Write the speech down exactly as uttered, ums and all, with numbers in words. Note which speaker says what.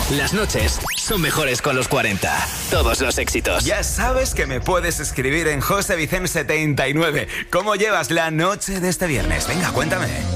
Speaker 1: Las noches son mejores con los cuarenta. Todos los éxitos.
Speaker 2: Ya sabes que me puedes escribir en José Vicente setenta y nueve. ¿Cómo llevas la noche de este viernes? Venga, cuéntame.